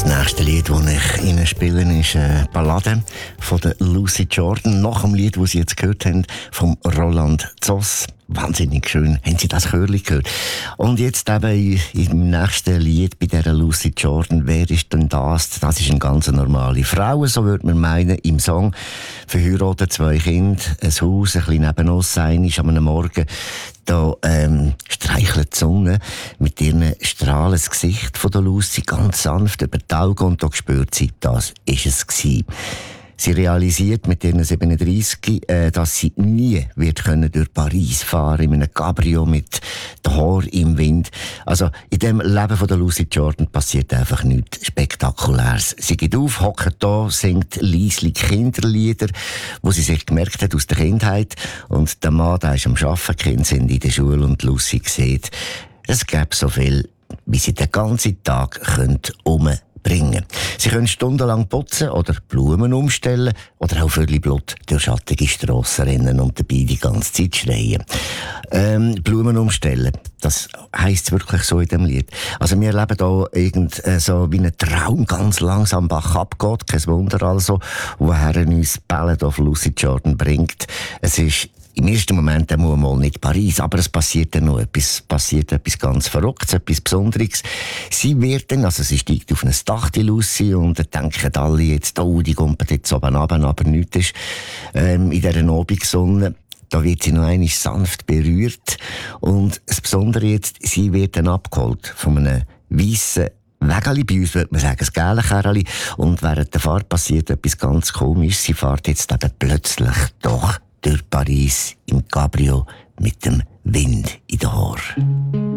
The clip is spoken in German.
nächste Lied, das ich Ihnen spiele, ist eine Ballade von der Lucy Jordan. Nach dem Lied, das Sie jetzt gehört haben, von Roland Zoss. Wahnsinnig schön. Haben Sie das Chörli gehört? Und jetzt eben im nächsten Lied bei dieser Lucy Jordan. Wer ist denn das? Das ist eine ganz normale Frau, so würde man meinen, im Song. Verheiratet, 2 Kinder, ein Haus, ein bisschen neben uns sein, ist an einem Morgen. Da streichelt die Sonne mit ihren Strahlen das Gesicht von der Lucy ganz sanft über die Augen und da spürt sie, das ist es gewesen. Sie realisiert mit ihren 37, dass sie nie wird können durch Paris fahren in einem Cabrio mit den Haaren im Wind. Also in dem Leben von der Lucy Jordan passiert einfach nichts Spektakuläres. Sie geht auf, hockt da, singt leislich Kinderlieder, wo sie sich gemerkt hat aus der Kindheit. Und der Mann, der ist am Arbeiten, die Kinder sind in der Schule und Lucy sieht, es gäbe so viel, wie sie den ganzen Tag bringen. Sie können stundenlang putzen oder Blumen umstellen oder auch völlig Blut durch schattige Strassen rennen und dabei die ganze Zeit schreien. Blumen umstellen, das heisst wirklich so in dem Lied. Also wir erleben da so wie ein Traum ganz langsam Bach abgeht, kein Wunder also, woher uns Ballad of Lucy Jordan bringt. Es ist im ersten Moment mal nicht Paris, aber es passiert dann noch etwas ganz Verrücktes, etwas Besonderes. Sie wird dann, also sie steigt auf ein Dach, die Lucy, und dann denken alle jetzt, oh, die kommt jetzt oben runter, aber nichts ist. In dieser Abendsonne, da wird sie noch einmal sanft berührt. Und das Besondere jetzt, sie wird dann abgeholt von einem weissen Wägeli, bei uns würde man sagen, das gelbe Kerli. Und während der Fahrt passiert etwas ganz Komisches. Sie fährt jetzt eben plötzlich doch durch Paris im Cabrio mit dem Wind in den Haaren.